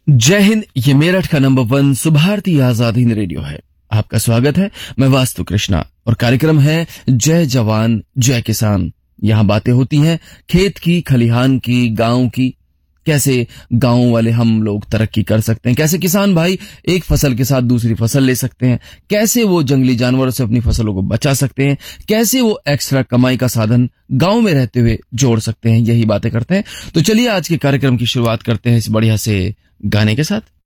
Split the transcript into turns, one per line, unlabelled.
जय हिंद। ये मेरठ का नंबर 1 सुभारती आजाद हिंद रेडियो है। आपका स्वागत है। मैं वास्तु कृष्णा और कार्यक्रम है जय जवान जय किसान। यहाँ बातें होती हैं खेत की, खलिहान की, गांव की। कैसे गांव वाले हम लोग तरक्की कर सकते हैं, कैसे किसान भाई एक फसल के साथ दूसरी फसल ले सकते हैं, कैसे वो जंगली जानवरों से अपनी फसलों को बचा सकते हैं, कैसे वो एक्स्ट्रा कमाई का साधन गांव में रहते हुए जोड़ सकते हैं। यही बातें करते हैं। तो चलिए आज के कार्यक्रम की शुरुआत करते हैं इस बढ़िया से गाने के साथ।